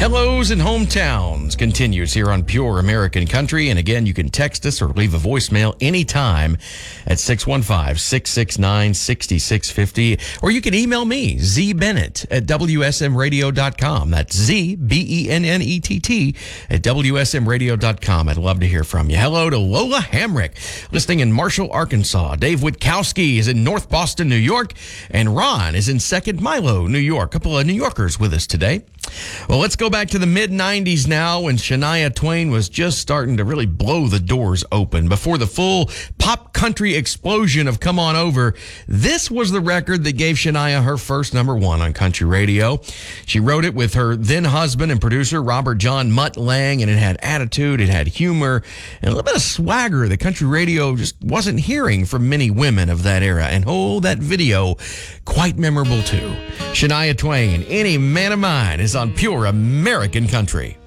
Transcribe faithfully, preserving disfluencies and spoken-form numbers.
Hellos and Hometowns continues here on Pure American Country. And again, you can text us or leave a voicemail anytime at six one five, six six nine, six six five zero. Or you can email me, zbennett at w s m radio dot com. That's Z, B E N N E T T at w s m radio dot com. I'd love to hear from you. Hello to Lola Hamrick, listening in Marshall, Arkansas. Dave Witkowski is in North Boston, New York. And Ron is in Second Milo, New York. A couple of New Yorkers with us today. Well, let's go back to the mid nineties now, when Shania Twain was just starting to really blow the doors open. Before the full pop country explosion of Come On Over, this was the record that gave Shania her first number one on country radio. She wrote it with her then husband and producer, Robert John Mutt Lang, and it had attitude, it had humor, and a little bit of swagger that country radio just wasn't hearing from many women of that era. And oh, that video, quite memorable too. Shania Twain, Any Man of Mine, is on Pure American Country.